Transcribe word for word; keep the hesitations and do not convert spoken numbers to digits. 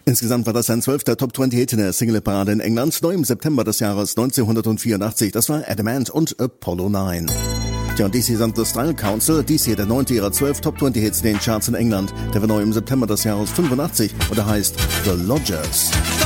Insgesamt war das sein zwölfter Top zwanzig Hit in der Singleparade in England, neu im September des Jahres neunzehnhundertvierundachtzig. Das war Adam Ant und Apollo neun. Tja, und D C samt The Style Council, dies hier der neunte ihrer zwölf Top zwanzig Hits in den Charts in England. Der war neu im September des Jahres fünfundachtzig und er heißt The Lodgers.